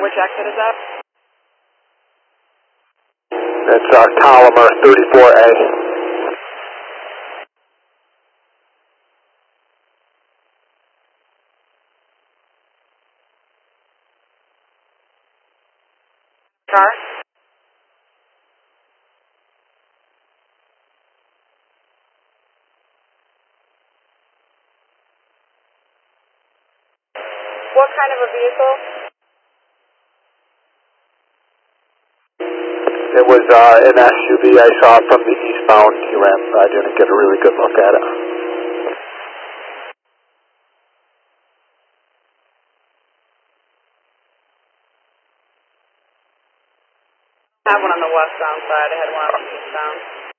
Which exit is that? That's Colomer 34A. Car? What kind of a vehicle? It was an SUV I saw from the eastbound QM. I didn't get a really good look at it. I had one on the westbound side. I had one on the eastbound.